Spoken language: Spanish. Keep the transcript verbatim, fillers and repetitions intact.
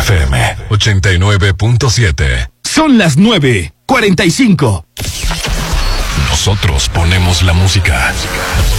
F M ochenta y nueve punto siete. Son las nueve cuarenta y cinco. Nosotros ponemos la música.